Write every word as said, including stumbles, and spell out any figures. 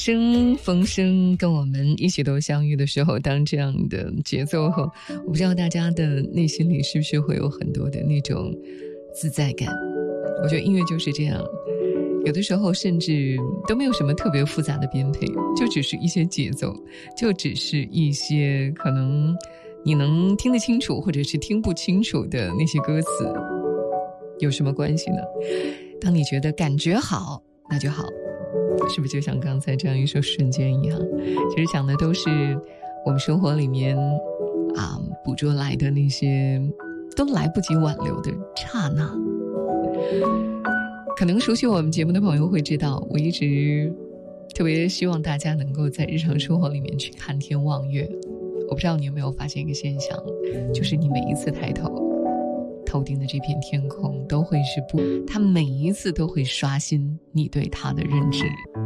声风声跟我们一起都相遇的时候，当这样的节奏后，我不知道大家的内心里是不是会有很多的那种自在感。我觉得音乐就是这样，有的时候甚至都没有什么特别复杂的编配，就只是一些节奏，就只是一些可能你能听得清楚或者是听不清楚的那些歌词，有什么关系呢？当你觉得感觉好，那就好，是不是就像刚才这样一首瞬间一样？其实讲的都是我们生活里面啊捕捉来的那些都来不及挽留的刹那。可能熟悉我们节目的朋友会知道，我一直特别希望大家能够在日常生活里面去看天望月。我不知道你有没有发现一个现象，就是你每一次抬头，头顶的这片天空都会是不，它每一次都会刷新你对它的认知。